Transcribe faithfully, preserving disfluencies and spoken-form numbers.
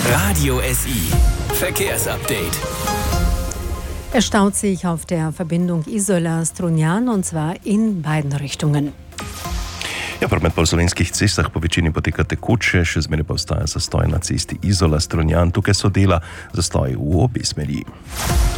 Radio S I Verkehrsupdate. Es staut sich auf der Verbindung Isola-Strunjan und zwar in beiden Richtungen. Ja, promet po slovenskih cestah povečini potekate koče, še zmeraj pa ostaja zastoj na cesti Izola-Strunjan, tukaj so dela, zastoj v obe smeri.